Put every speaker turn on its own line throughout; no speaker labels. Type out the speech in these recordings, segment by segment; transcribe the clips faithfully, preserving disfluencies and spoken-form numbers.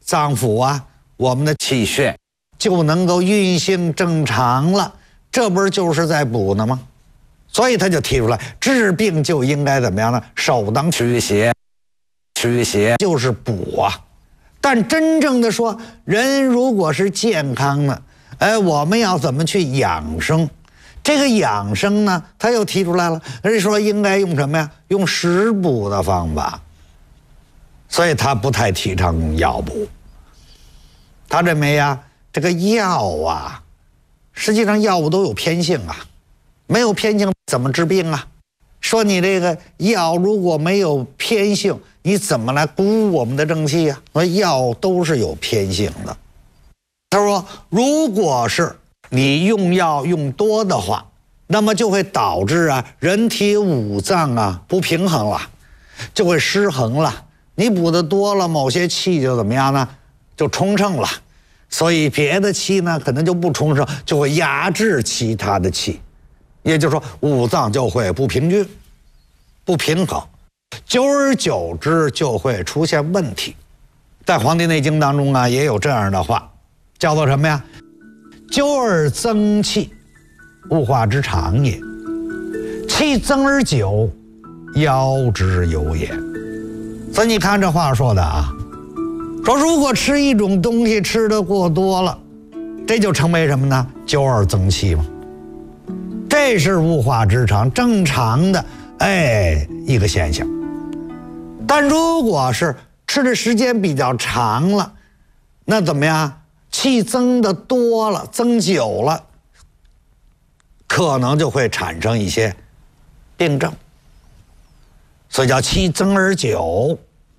脏腑啊，我们的气血就能够运行正常了，这不是就是在补呢吗？所以他就提出来，治病就应该怎么样呢？首当驱邪，驱邪就是补啊。但真正的说，人如果是健康的，哎，我们要怎么去养生？这个养生呢，他又提出来了，人家说应该用什么呀？用食补的方法。所以他不太提倡用药补。他认为呀，这个药啊，实际上药物都有偏性啊，没有偏性怎么治病啊？说你这个药如果没有偏性，你怎么来鼓舞我们的正气啊？说药都是有偏性的。他说，如果是你用药用多的话，那么就会导致啊人体五脏啊不平衡了，就会失衡了。你补的多了，某些气就怎么样呢？就充盛了，所以别的气呢可能就不充盛，就会压制其他的气，也就是说五脏就会不平均、不平衡，久而久之就会出现问题。在《黄帝内经》当中啊，也有这样的话，叫做什么呀？久而增气，物化之常也；气增而久，夭之有也。所以你看这话说的啊，说如果吃一种东西吃得过多了，这就成为什么呢？久而增气嘛。这是物化之常，正常的哎一个现象。但如果是吃的时间比较长了，那怎么样？气增的多了，增久了，可能就会产生一些病症。所以叫气增而久，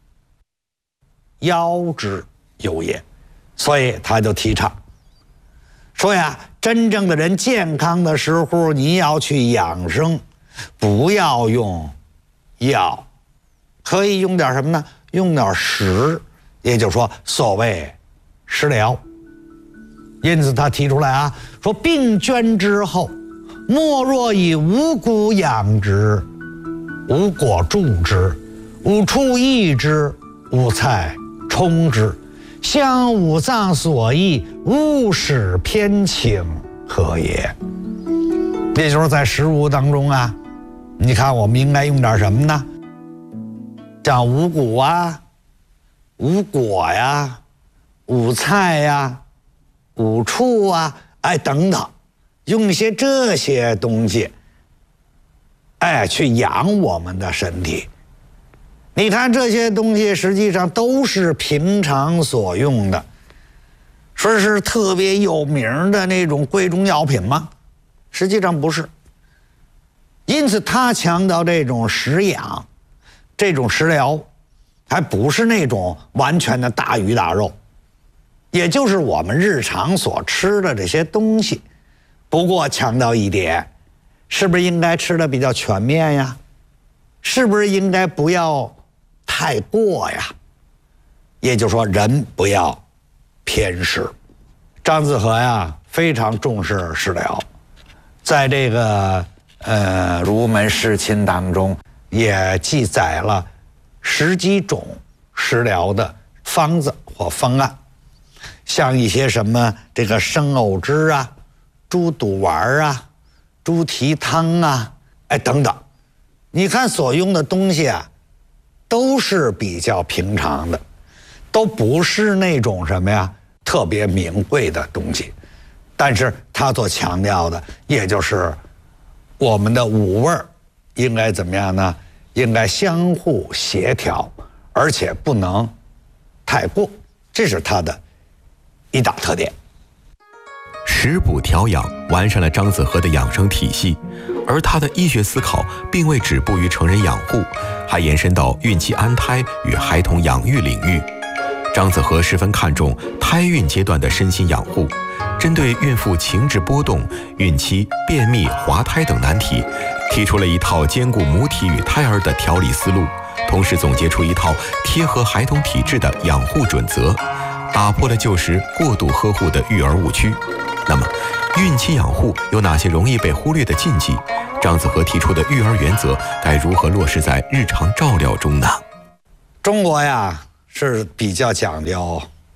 夭之有也。所以他就提倡说呀，真正的人健康的时候，你要去养生，不要用药，可以用点什么呢？用点食，也就是说所谓食疗。因此他提出来啊，说病捐之后，莫若以五谷养之，五果助之，五畜益之，五菜充之，向五脏所益，勿使偏倾，何也？也就是在食物当中啊，你看我们应该用点什么呢？像五谷啊、五果呀、五菜呀、五畜啊，哎等等，用一些这些东西，哎，去养我们的身体。你看这些东西实际上都是平常所用的，说是特别有名的那种贵重药品吗？实际上不是。因此他强调这种食养，这种食疗，还不是那种完全的大鱼大肉，也就是我们日常所吃的这些东西。不过强调一点，是不是应该吃的比较全面呀？是不是应该不要太过呀？也就是说，人不要偏食。张子和呀非常重视食疗，在这个呃《儒门世亲》当中也记载了十几种食疗的方子或方案，像一些什么这个生藕汁啊、猪肚丸啊、猪蹄汤啊，哎等等。你看所用的东西啊，都是比较平常的，都不是那种什么呀特别名贵的东西。但是他所强调的，也就是我们的五味应该怎么样呢？应该相互协调，而且不能太过，这是他的一大特点。
食补调养完善了张子和的养生体系，而他的医学思考并未止步于成人养护，还延伸到孕期安胎与孩童养育领域。张子和十分看重胎孕阶段的身心养护，针对孕妇情志波动、孕期便秘、滑胎等难题，提出了一套兼顾母体与胎儿的调理思路，同时总结出一套贴合孩童体质的养护准则，打破了旧时过度呵护的育儿误区。那么，孕期养护有哪些容易被忽略的禁忌？张子和提出的育儿原则该如何落实在日常照料中呢？
中国呀是比较讲究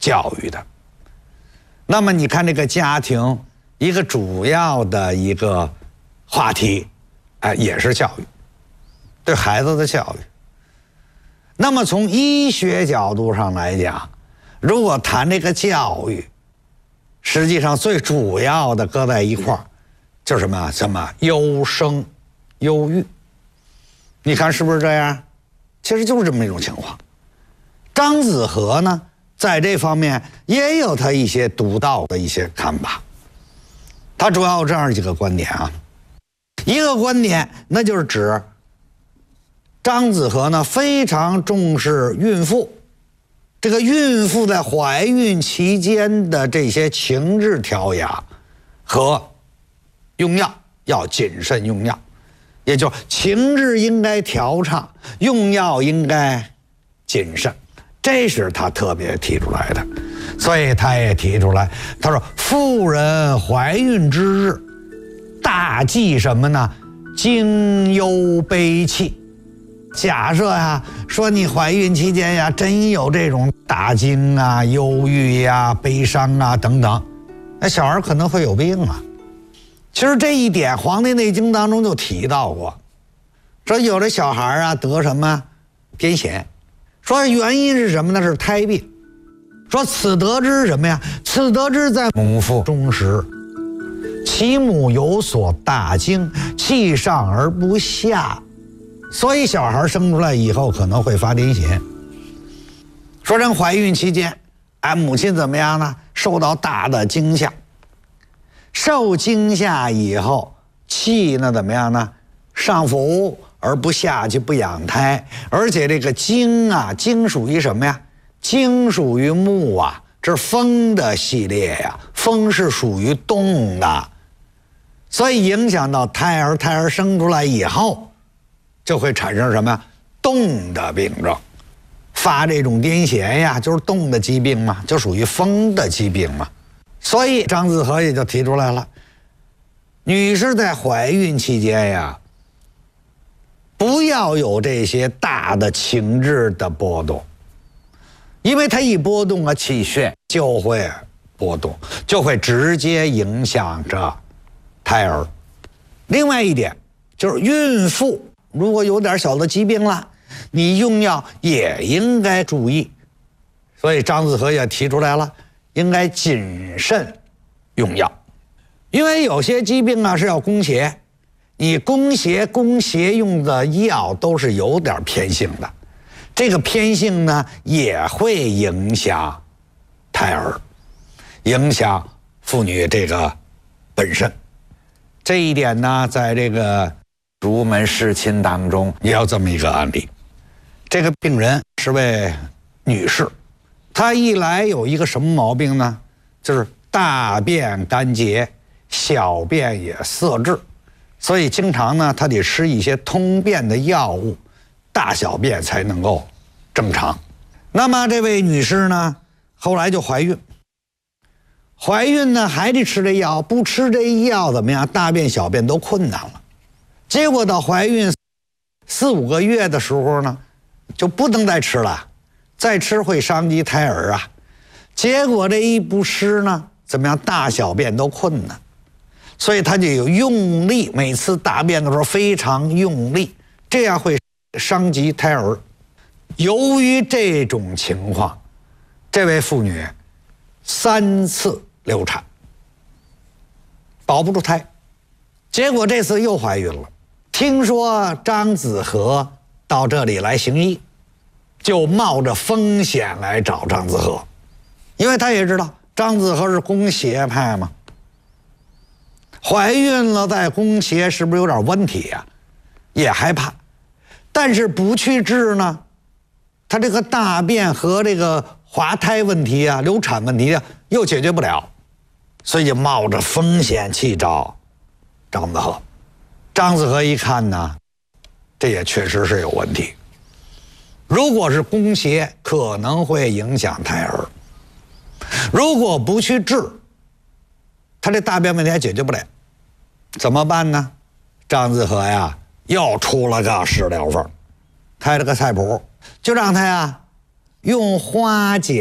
教育的。那么你看这个家庭一个主要的一个话题，哎，也是教育，对孩子的教育。那么从医学角度上来讲，如果谈这个教育，实际上最主要的搁在一块儿，就是什么什么优生优育。你看是不是这样？其实就是这么一种情况。张子和呢，在这方面也有他一些独到的一些看法。他主要有这样几个观点啊。一个观点，那就是指张子和呢非常重视孕妇，这个孕妇在怀孕期间的这些情志调养和用药要谨慎用药，也就是情志应该调畅，用药应该谨慎，这是他特别提出来的。所以他也提出来，他说妇人怀孕之日，大忌什么呢？惊忧悲戚。假设呀，说你怀孕期间呀，真有这种大惊啊、忧郁呀、悲伤啊等等，那小孩可能会有病啊。其实这一点，《黄帝内经》当中就提到过，说有的小孩啊得什么癫痫，说原因是什么呢？是胎病。说此得之什么呀？此得之在母腹中时，其母有所大惊，气上而不下，所以小孩生出来以后可能会发癫痫。说人怀孕期间，哎，母亲怎么样呢？受到大的惊吓，受惊吓以后，气呢怎么样呢？上浮而不下，就不养胎。而且这个经啊，经属于什么呀？经属于木啊，这是风的系列呀，风是属于动的，所以影响到胎儿，胎儿生出来以后，就会产生什么呀？动的病症，发这种癫痫呀，就是动的疾病嘛，就属于风的疾病嘛。所以张子和也就提出来了，女士在怀孕期间呀，不要有这些大的情志的波动，因为它一波动啊，气血就会波动，就会直接影响着胎儿。另外一点就是孕妇如果有点小的疾病了，你用药也应该注意。所以张子和也提出来了，应该谨慎用药，因为有些疾病啊是要攻邪，你攻邪攻邪用的药都是有点偏性的，这个偏性呢也会影响胎儿，影响妇女这个本身。这一点呢，在这个儒门世亲当中也有这么一个案例。这个病人是位女士，她一来有一个什么毛病呢？就是大便干结，小便也色滞，所以经常呢她得吃一些通便的药物，大小便才能够正常。那么这位女士呢，后来就怀孕，怀孕呢还得吃这药，不吃这药怎么样？大便小便都困难了。结果到怀孕四五个月的时候呢，就不能再吃了，再吃会伤及胎儿啊。结果这一不吃呢，怎么样？大小便都困难，所以他就有用力，每次大便的时候非常用力，这样会伤及胎儿。由于这种情况，这位妇女三次流产，保不住胎，结果这次又怀孕了。听说张子和到这里来行医，就冒着风险来找张子和，因为他也知道张子和是攻邪派嘛，怀孕了再攻邪是不是有点问题呀？也害怕，但是不去治呢，他这个大便和这个滑胎问题啊、流产问题啊又解决不了，所以就冒着风险去找张子和。张子和一看呢，这也确实是有问题，如果是攻邪可能会影响胎儿，如果不去治，他这大便问题还解决不了，怎么办呢？张子和呀又出了个试疗方，开了个菜谱，就让他呀用花解